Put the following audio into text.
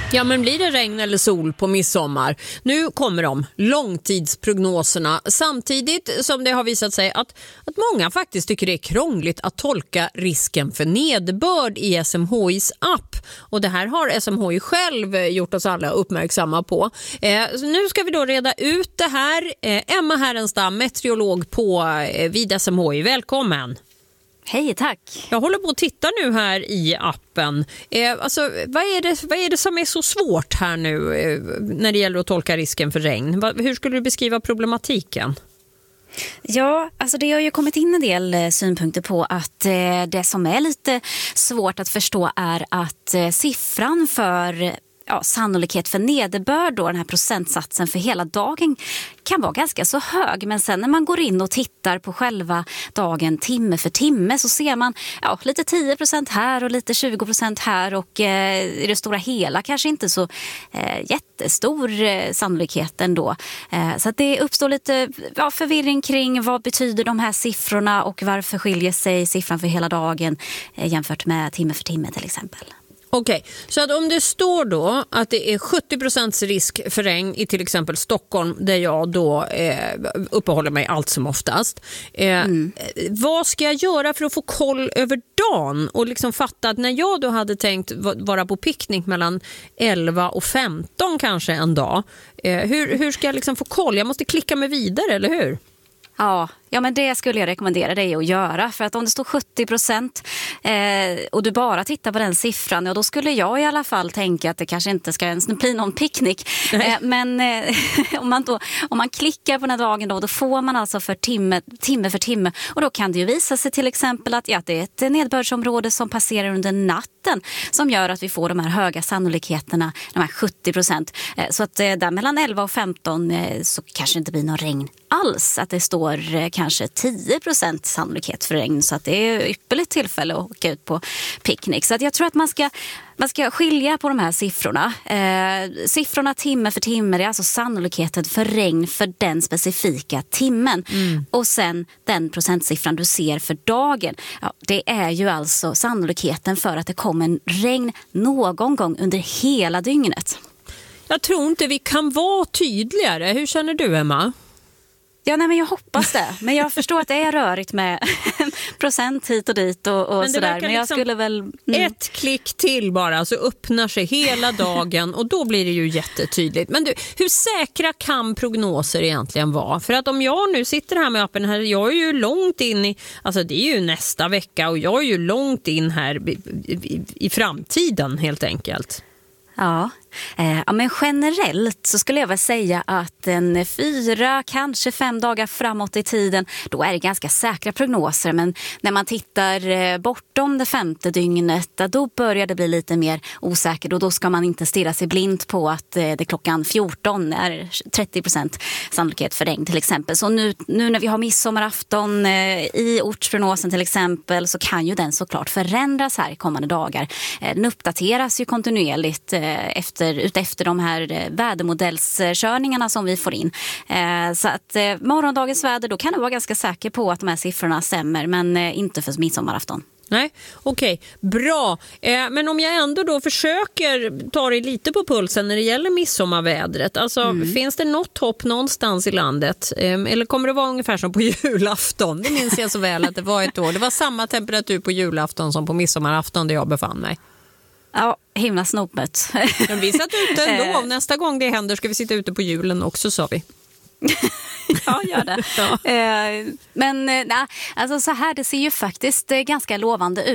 Ja, men blir det regn eller sol på midsommar? Nu kommer de långtidsprognoserna samtidigt som det har visat sig att många faktiskt tycker det är krångligt att tolka risken för nederbörd i SMHIs app. Och det här har SMHI själv gjort oss alla uppmärksamma på. Så nu ska vi då reda ut det här. Emma Härenstam, meteorolog på vid SMHI. Välkommen! Hej, tack. Jag håller på att titta nu här i appen. Alltså, vad är det som är så svårt här nu när det gäller att tolka risken för regn? Hur skulle du beskriva problematiken? Ja, alltså det har ju kommit in en del synpunkter på att det som är lite svårt att förstå är att siffran för sannolikhet för nederbörd då, den här procentsatsen för hela dagen kan vara ganska så hög, men sen när man går in och tittar på själva dagen timme för timme så ser man lite 10% här och lite 20% här och i det stora hela kanske inte så jättestor sannolikhet ändå. Så att det uppstår lite förvirring kring vad betyder de här siffrorna och varför skiljer sig siffran för hela dagen jämfört med timme för timme till exempel. Okej, så att om det står då att det är 70% risk för regn i till exempel Stockholm där jag då uppehåller mig allt som oftast. Vad ska jag göra för att få koll över dagen och liksom fatta att när jag då hade tänkt vara på picknick mellan 11 och 15 kanske en dag. Hur ska jag liksom få koll? Jag måste klicka mig vidare, eller hur? Ja, men det skulle jag rekommendera dig att göra. För att om det står 70% och du bara tittar på den siffran, då skulle jag i alla fall tänka att det kanske inte ska ens bli någon picknick. Men om man klickar på den här dagen då får man alltså för timme för timme. Och då kan det ju visa sig till exempel att det är ett nedbördsområde som passerar under natten som gör att vi får de här höga sannolikheterna, de här 70%. Så att där mellan 11 och 15 så kanske inte blir någon regn alls. Att det står kanske 10% sannolikhet för regn, så att det är ypperligt tillfälle att åka ut på picknick. Så att jag tror att man ska skilja på de här siffrorna. Siffrorna timme för timme, det är alltså sannolikheten för regn för den specifika timmen. Och sen den procentsiffran du ser för dagen. Det är ju alltså sannolikheten för att det kommer en regn någon gång under hela dygnet. Jag tror inte vi kan vara tydligare. Hur känner du, Emma? Men jag hoppas det. Men jag förstår att det är rörigt med procent hit och dit och men sådär. Men jag skulle väl... Ett klick till bara så öppnar sig hela dagen och då blir det ju jättetydligt. Men du, hur säkra kan prognoser egentligen vara? För att om jag nu sitter här med appen här, jag är ju långt in i, alltså det är ju nästa vecka och jag är ju långt in här i framtiden helt enkelt. Ja, men generellt så skulle jag väl säga att 4, kanske 5 dagar framåt i tiden, då är det ganska säkra prognoser. Men när man tittar bortom det 5:e dygnet, då börjar det bli lite mer osäkert. Och då ska man inte stirra sig blind på att det klockan 14 är 30% sannolikhet för regn till exempel. Så nu när vi har midsommarafton i ortsprognosen till exempel, så kan ju den såklart förändras här i kommande dagar. Den uppdateras ju kontinuerligt efter de här vädermodellskörningarna som vi får in. Så att morgondagens väder, då kan du vara ganska säker på att de här siffrorna stämmer, men inte för midsommarafton. Nej, okej. Bra. Men om jag ändå då försöker ta dig lite på pulsen när det gäller midsommarvädret. Alltså, finns det något hopp någonstans i landet? Eller kommer det vara ungefär som på julafton? Det minns jag så väl att det var ett år. Det var samma temperatur på julafton som på midsommarafton där jag befann mig. Ja, himla snopet. Men vi satt ute ändå. Nästa gång det händer ska vi sitta ute på julen också, sa vi. Ja, gör det. Men alltså så här, det ser ju faktiskt ganska lovande ut.